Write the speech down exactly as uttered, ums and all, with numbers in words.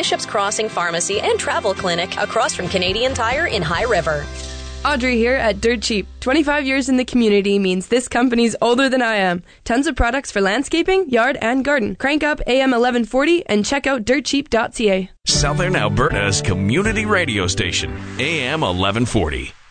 Bishop's Crossing Pharmacy and Travel Clinic across from Canadian Tire in High River. Audrey here at Dirt Cheap. twenty-five years in the community means this company's older than I am. Tons of products for landscaping, yard, and garden. Crank up A M eleven forty and check out dirt cheap dot c a. Southern Alberta's community radio station, A M eleven forty.